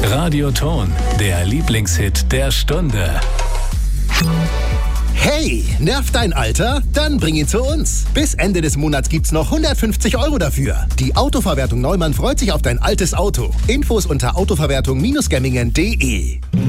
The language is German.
Radioton, der Lieblingshit der Stunde. Hey, nervt dein Alter? Dann bring ihn zu uns. Bis Ende des Monats gibt's noch 150 € dafür. Die Autoverwertung Neumann freut sich auf dein altes Auto. Infos unter autoverwertung-gemmingen.de.